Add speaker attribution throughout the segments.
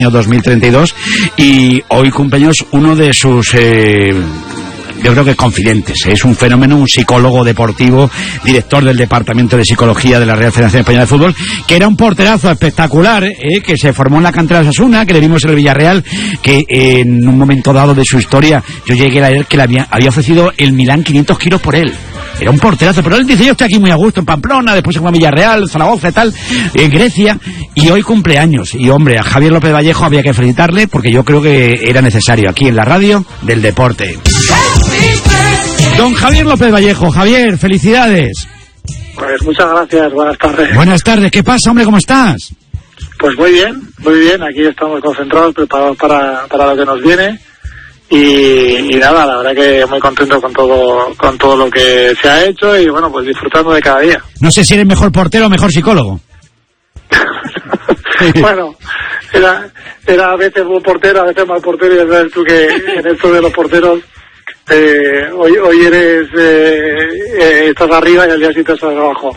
Speaker 1: año 2032, y hoy cumpleaños uno de sus... yo creo que confidentes, es un fenómeno, un psicólogo deportivo, director del Departamento de Psicología de la Real Federación Española de Fútbol, que era un porterazo espectacular, que se formó en la cantera de Osasuna, que le vimos en el Villarreal, que en un momento dado de su historia yo llegué a él que le había ofrecido el Milán 500 kilos por él. Era un porterazo, pero él dice, yo estoy aquí muy a gusto en Pamplona, después se fue a Villarreal, Zaragoza y tal, en Grecia, y hoy cumpleaños. Y hombre, a Javier López Vallejo había que felicitarle, porque yo creo que era necesario aquí en la radio del deporte. Don Javier López Vallejo. Javier, felicidades.
Speaker 2: Pues muchas gracias, buenas tardes.
Speaker 1: Buenas tardes, ¿qué pasa, hombre? ¿Cómo estás?
Speaker 2: Pues muy bien, aquí estamos concentrados, preparados para lo que nos viene. Y nada, la verdad que muy contento con todo lo que se ha hecho y bueno, pues disfrutando de cada día.
Speaker 1: No sé si eres mejor portero o mejor psicólogo.
Speaker 2: Bueno, era a veces buen portero, a veces mal portero, y ya sabes tú que en esto de los porteros hoy eres estás arriba y al día siguiente estás abajo.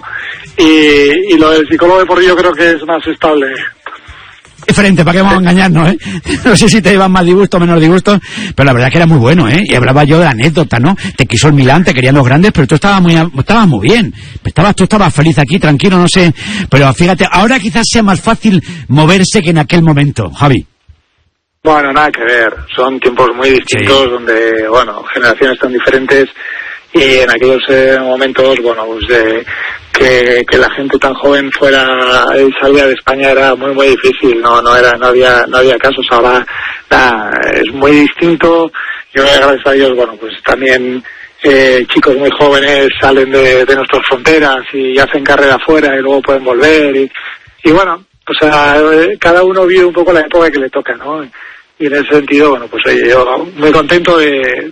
Speaker 2: Y lo del psicólogo deportivo creo que es más estable.
Speaker 1: Diferente, ¿para qué vamos a engañarnos, eh? No sé si te iban más disgusto o menos disgusto, pero la verdad que era muy bueno, ¿eh? Y hablaba yo de la anécdota, ¿no? Te quiso el Milán, te querían los grandes, pero tú estabas muy bien. Tú estabas feliz aquí, tranquilo, no sé. Pero fíjate, ahora quizás sea más fácil moverse que en aquel momento, Javi.
Speaker 2: Bueno, nada que ver. Son tiempos muy distintos, sí, donde, bueno, generaciones tan diferentes, y en aquellos momentos, bueno, pues que la gente tan joven salía de España era muy muy difícil, no había casos. Ahora es muy distinto. Yo, gracias a Dios, bueno, pues también chicos muy jóvenes salen de nuestras fronteras y hacen carrera afuera y luego pueden volver y bueno, o sea, cada uno vive un poco la época que le toca, ¿no? Y en ese sentido, bueno, pues oye, yo muy contento de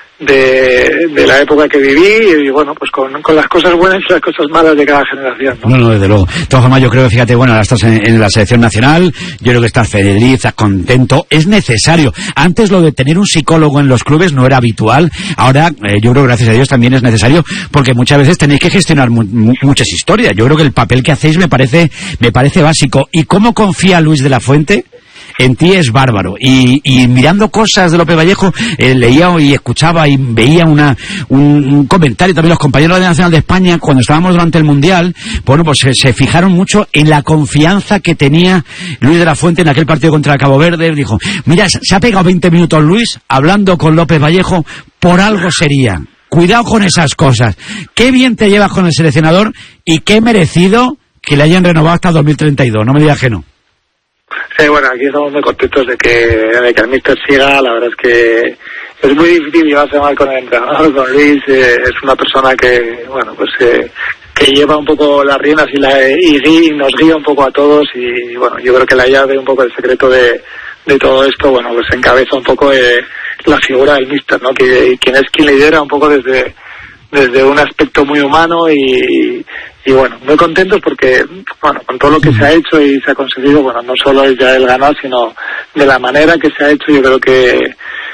Speaker 2: la época que viví y bueno, pues con las cosas buenas y las cosas malas de cada generación, ¿no? No,
Speaker 1: desde luego. De todas formas, yo creo que, fíjate, bueno, ahora estás en la selección nacional, yo creo que estás feliz, estás contento, es necesario. Antes lo de tener un psicólogo en los clubes no era habitual, ahora yo creo que gracias a Dios también es necesario, porque muchas veces tenéis que gestionar muchas historias. Yo creo que el papel que hacéis me parece básico. ¿Y cómo confía Luis de la Fuente? En ti es bárbaro. Y mirando cosas de López Vallejo, leía y escuchaba y veía un comentario también los compañeros de la Nacional de España cuando estábamos durante el Mundial. Bueno, pues se fijaron mucho en la confianza que tenía Luis de la Fuente en aquel partido contra el Cabo Verde. Dijo, mira, se ha pegado 20 minutos Luis hablando con López Vallejo, por algo sería. Cuidado con esas cosas. Qué bien te llevas con el seleccionador y qué merecido que le hayan renovado hasta 2032. No me digas que no.
Speaker 2: Sí, bueno, aquí estamos muy contentos de que el míster siga. La verdad es que es muy difícil llevarse mal con el entrenador, con Luis. Es una persona que, bueno, pues que lleva un poco las riendas y nos guía un poco a todos. Y bueno, yo creo que la llave, un poco el secreto de todo esto, bueno, pues encabeza un poco la figura del míster, ¿no? Quien lidera un poco desde un aspecto muy humano y bueno, muy contentos porque, bueno, con todo lo que se ha hecho y se ha conseguido, bueno, no solo es ya el ganar, sino de la manera que se ha hecho, yo creo que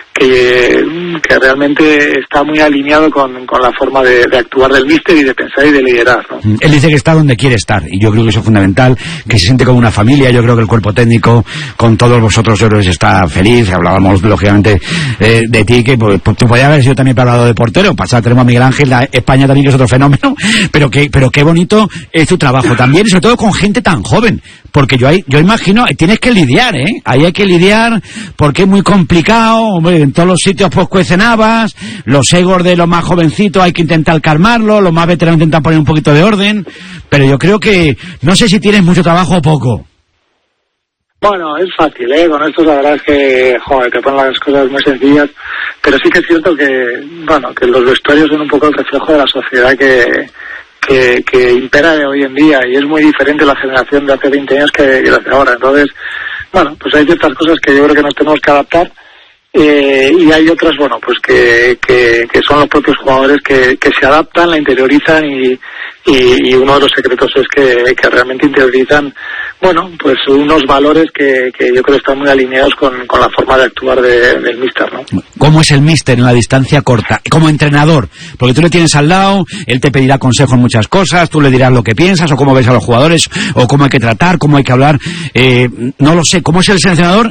Speaker 2: realmente está muy alineado con la forma de actuar del míster y de pensar y de liderar, ¿no?
Speaker 1: Él dice que está donde quiere estar y yo creo que eso es fundamental, que se siente como una familia. Yo creo que el cuerpo técnico con todos vosotros está feliz. Hablábamos lógicamente de ti, que pues, tú podías haber sido también hablado de portero. Pasado tenemos a Miguel Ángel, España también es otro fenómeno, pero qué bonito es tu trabajo también, y sobre todo con gente tan joven, porque yo imagino, tienes que lidiar, ahí hay que lidiar porque es muy complicado, hombre. En todos los sitios pues cuecen habas, los egos de los más jovencitos hay que intentar calmarlos, los más veteranos intentan poner un poquito de orden, pero yo creo que, no sé si tienes mucho trabajo o poco.
Speaker 2: Bueno, es fácil, con esto la verdad es que, te ponen las cosas muy sencillas, pero sí que es cierto que, bueno, que los vestuarios son un poco el reflejo de la sociedad que impera de hoy en día, y es muy diferente la generación de hace 20 años que la de ahora. Entonces, bueno, pues hay ciertas cosas que yo creo que nos tenemos que adaptar. Y hay otras, bueno, pues que son los propios jugadores que se adaptan, la interiorizan y uno de los secretos es que realmente interiorizan, bueno, pues unos valores que yo creo están muy alineados con la forma de actuar del míster, ¿no?
Speaker 1: ¿Cómo es el míster en la distancia corta? Como entrenador, porque tú le tienes al lado, él te pedirá consejo en muchas cosas, tú le dirás lo que piensas o cómo ves a los jugadores o cómo hay que tratar, cómo hay que hablar, no lo sé. ¿Cómo es el seleccionador